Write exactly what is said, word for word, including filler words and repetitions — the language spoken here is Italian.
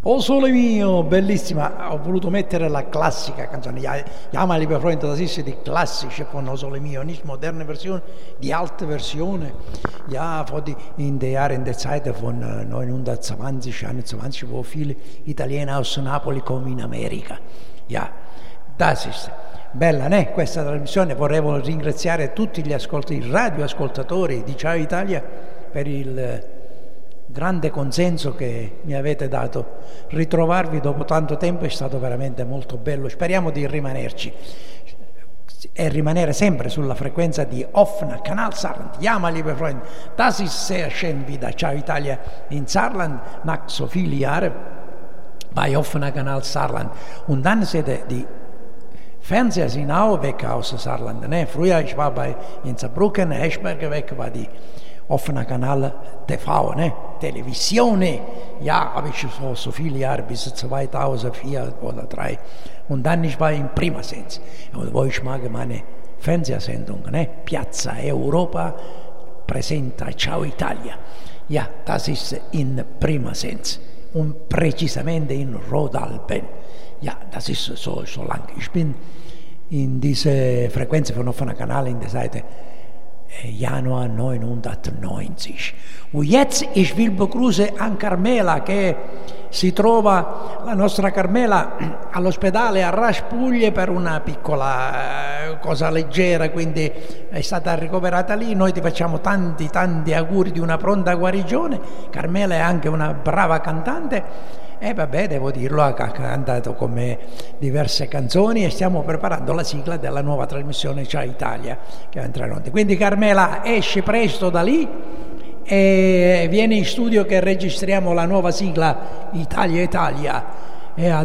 O sole mio, bellissima, ho voluto mettere la classica canzone, ja, ja mal lieber Freund, das ist die klassische von O sole mio, nicht moderne Version, die alte Version, ja, vor die, in der Jahre, in der Zeit von neunhundertzwanzig, einundzwanzig, wo viele Italiener aus Napoli kommen in Amerika. Ja, das ist bella, né? Questa trasmissione. Vorrei ringraziare tutti gli ascoltatori, i radioascoltatori di Ciao Italia per il grande consenso che mi avete dato. Ritrovarvi dopo tanto tempo è stato veramente molto bello. Speriamo di rimanerci e rimanere sempre sulla frequenza di Offener Kanal Saarland. Ja, mein lieber Freund, das ist sehr schön wieder Ciao Italia in Saarland nach so vielen Jahren bei Offener Kanal Saarland. Und dann seht ihr, die Fernseher sind auch weg aus Saarland. Ne? Früher, ich war bei in Saarbrücken, Eschberger weg, war die Offener Kanal T V, ne? Televisione, ja, habe ich so, so viele Jahre, bis zweitausendvier oder zweitausenddrei. Und dann ich war in Primasens, wo ich mag meine Fernsehsendung, ne? Piazza Europa presenta Ciao Italia. Ja, das ist in Primasens und präzisamente in Rodalben. Ja, das ist so, so lang. Ich bin in diese Frequenze von Offener Kanal in der Seite Januar neunhundertneunzig. Und jetzt ich will begrüßen an Carmela, che si trova, la nostra Carmela, all'ospedale a Raspuglie per una piccola cosa leggera, quindi è stata ricoverata lì. Noi ti facciamo tanti tanti auguri di una pronta guarigione. Carmela è anche una brava cantante e vabbè, devo dirlo, ha cantato con me diverse canzoni e stiamo preparando la sigla della nuova trasmissione Ciao Italia che andrà in onda. Quindi Carmela esce presto da lì e viene in studio che registriamo la nuova sigla Italia Italia. E